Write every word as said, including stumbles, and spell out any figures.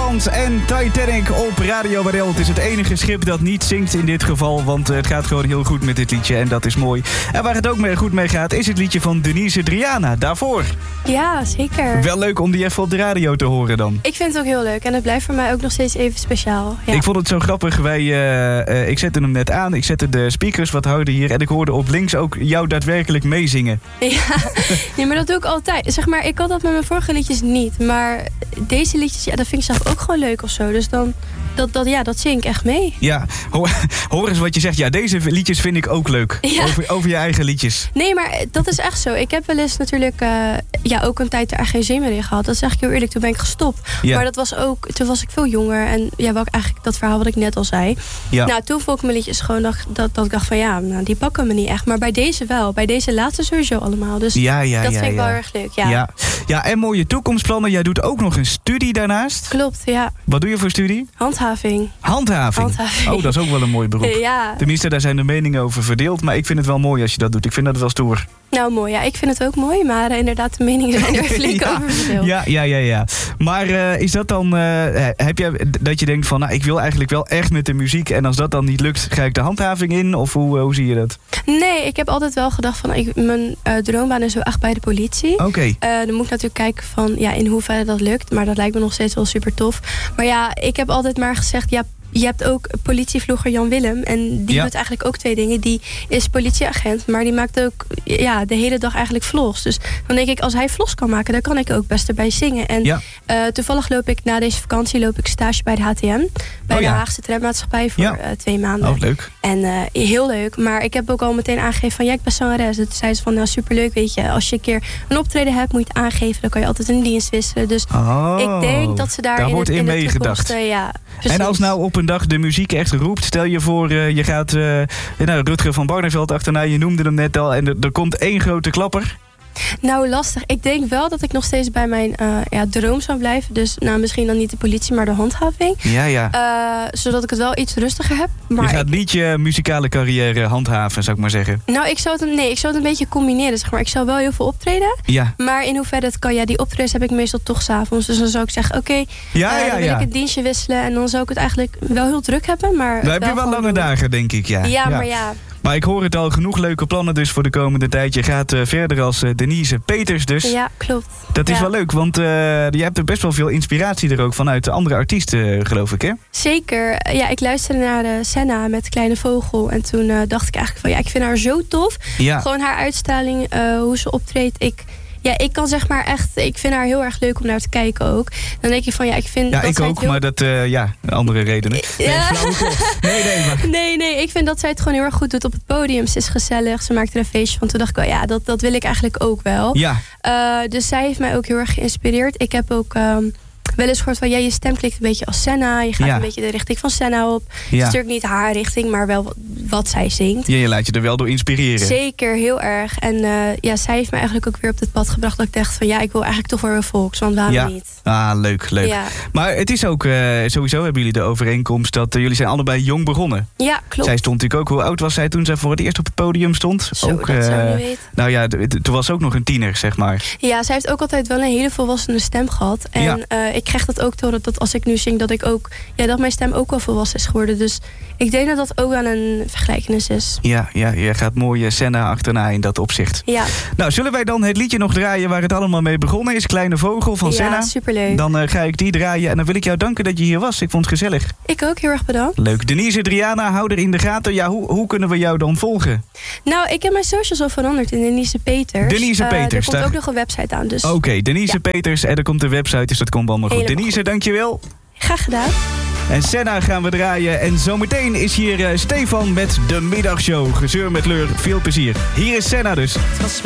Band en Titanic op Radio Waddel. Het is het enige schip dat niet zinkt in dit geval, want het gaat gewoon heel goed met dit liedje en dat is mooi. En waar het ook mee goed mee gaat, is het liedje van Denise Driana. Daarvoor. Ja, zeker. Wel leuk om die even op de radio te horen dan. Ik vind het ook heel leuk en het blijft voor mij ook nog steeds even speciaal. Ja. Ik vond het zo grappig. Wij, uh, uh, ik zette hem net aan, ik zette de speakers wat harder hier en ik hoorde op links ook jou daadwerkelijk meezingen. Ja, nee, maar dat doe ik altijd. Zeg maar, ik had dat met mijn vorige liedjes niet, maar deze liedjes, ja, dat vind ik zelf ook gewoon leuk of zo. Dus dan, dat, dat, ja, dat zing ik echt mee. Ja, hoor, hoor eens wat je zegt. Ja, deze liedjes vind ik ook leuk. Ja. Over, over je eigen liedjes. Nee, maar dat is echt zo. Ik heb wel eens natuurlijk uh, ja, ook een tijd er geen zin meer in gehad. Dat zeg ik heel eerlijk, toen ben ik gestopt. Ja. Maar dat was ook, toen was ik veel jonger. En ja, wel eigenlijk dat verhaal wat ik net al zei. Ja. Nou, toen vond ik mijn liedjes gewoon dat, dat, dat ik dacht van ja, nou, die pakken me niet echt. Maar bij deze wel. Bij deze laatste sowieso allemaal. Dus ja, ja, dat ja, vind ik ja. wel erg leuk. Ja. Ja. Ja, en mooie toekomstplannen. Jij doet ook nog een studie daarnaast. Klopt, ja. Wat doe je voor studie? Handhaving. Handhaving? Handhaving. Oh, dat is ook wel een mooi beroep. Ja. Tenminste, daar zijn de meningen over verdeeld. Maar ik vind het wel mooi als je dat doet. Ik vind dat wel stoer. Nou, mooi. Ja, ik vind het ook mooi. Maar uh, inderdaad, de meningen zijn er flink ja, over verdeeld. Ja, ja, ja, ja. Maar uh, is dat dan... Uh, heb je dat je denkt van... Nou, ik wil eigenlijk wel echt met de muziek. En als dat dan niet lukt, ga ik de handhaving in? Of hoe, uh, hoe zie je dat? Nee, ik heb altijd wel gedacht van... Ik, mijn uh, droombaan is zo echt bij de politie. Oké. Okay. Uh, dan moet ik natuurlijk kijken van... Ja, in hoeverre dat lukt. Maar dat lijkt me nog steeds wel super tof. Maar ja, ik heb altijd maar gezegd... Ja, je hebt ook politievlogger Jan Willem. En die ja. doet eigenlijk ook twee dingen. Die is politieagent, maar die maakt ook ja, de hele dag eigenlijk vlogs. Dus dan denk ik, als hij vlogs kan maken, dan kan ik ook best erbij zingen. En ja. uh, toevallig loop ik na deze vakantie loop ik stage bij de H T M. Bij oh, ja. de Haagse Trammaatschappij voor ja. uh, twee maanden. Oh, leuk. En uh, heel leuk. Maar ik heb ook al meteen aangegeven van, ja, ik ben zangeres. Toen zei ze van, nou, superleuk, weet je. Als je een keer een optreden hebt, moet je het aangeven. Dan kan je altijd een dienst wisselen. Dus oh, ik denk dat ze daar, daar in, wordt het, in in meegedacht. Uh, ja, en als nou op een dag de muziek echt roept, stel je voor, uh, je gaat uh, nou, Rutger van Barneveld achterna, je noemde hem net al, en er, er komt één grote klapper. Nou, lastig. Ik denk wel dat ik nog steeds bij mijn uh, ja, droom zou blijven. Dus nou, misschien dan niet de politie, maar de handhaving. Ja, ja. Uh, zodat ik het wel iets rustiger heb. Maar je gaat ik... niet je muzikale carrière handhaven, zou ik maar zeggen. Nou, ik zou het, nee, ik zou het een beetje combineren, zeg maar. Ik zou wel heel veel optreden. Ja. Maar in hoeverre het kan, ja, die optredens heb ik meestal toch 's avonds. Dus dan zou ik zeggen, oké, okay, ja, uh, ja, dan wil ja. ik het dienstje wisselen. En dan zou ik het eigenlijk wel heel druk hebben. Maar dan heb je wel lange doen. dagen, denk ik, ja. Ja, ja. maar ja... Maar ik hoor het al, genoeg leuke plannen dus voor de komende tijd. Je gaat uh, verder als uh, Denise Peters dus. Ja, klopt. Dat is ja. wel leuk, want uh, je hebt er best wel veel inspiratie er ook vanuit de andere artiesten, geloof ik, hè? Zeker. Ja, ik luisterde naar uh, Senna met Kleine Vogel. En toen uh, dacht ik eigenlijk van, ja, ik vind haar zo tof. Ja. Gewoon haar uitstraling, uh, hoe ze optreedt. Ik... Ja, ik kan zeg maar echt... Ik vind haar heel erg leuk om naar te kijken ook. Dan denk je van, ja, ik vind... Ja, dat ik zij ook, heel... maar dat... Uh, ja, andere redenen. Nee, ja. nee, nee, maar... nee, nee, ik vind dat zij het gewoon heel erg goed doet op het podium. Ze is gezellig, ze maakt er een feestje van. Toen dacht ik, oh ja, dat, dat wil ik eigenlijk ook wel. Ja. Uh, dus zij heeft mij ook heel erg geïnspireerd. Ik heb ook... Um, wel eens gehoord van, ja, je stem klinkt een beetje als Senna. Je gaat ja. een beetje de richting van Senna op. Ja. Het is natuurlijk niet haar richting, maar wel wat, wat zij zingt. Ja, je laat je er wel door inspireren. Zeker, heel erg. En uh, ja, zij heeft me eigenlijk ook weer op het pad gebracht dat ik dacht van, ja, ik wil eigenlijk toch wel weer volks, want waarom ja. niet? Ah, leuk, leuk. Ja. Maar het is ook, uh, sowieso hebben jullie de overeenkomst dat uh, jullie zijn allebei jong begonnen. Ja, klopt. Zij stond natuurlijk ook, hoe oud was zij toen zij voor het eerst op het podium stond? Zo, ook, dat uh, zou je niet weten. Nou ja, toen was ze ook nog een tiener, zeg maar. Ja, zij heeft ook altijd wel een hele volwassene stem gehad. En ja. uh, ik krijg dat ook door dat als ik nu zing, dat ik ook, ja, dat mijn stem ook wel volwassen is geworden. Dus ik denk dat dat ook wel een vergelijkenis is. Ja, ja, je gaat mooie Senna achterna in dat opzicht. Ja. Nou, zullen wij dan het liedje nog draaien waar het allemaal mee begonnen is? Kleine Vogel van ja, Senna. Ja, superleuk. Dan uh, ga ik die draaien en dan wil ik jou danken dat je hier was. Ik vond het gezellig. Ik ook, heel erg bedankt. Leuk. Denise Driana, hou er in de gaten. Ja, hoe, hoe kunnen we jou dan volgen? Nou, ik heb mijn socials al veranderd in Denise Peters. Denise uh, Peters. Er komt daar... ook nog een website aan. Dus... Oké, okay, Denise ja. Peters en er komt een website, dus dat komt allemaal goed. Helemaal Denise, goed. Dankjewel. Graag gedaan. En Senna gaan we draaien. En zometeen is hier uh, Stefan met de middagshow. Gezeur met Leur. Veel plezier. Hier is Senna dus. Het was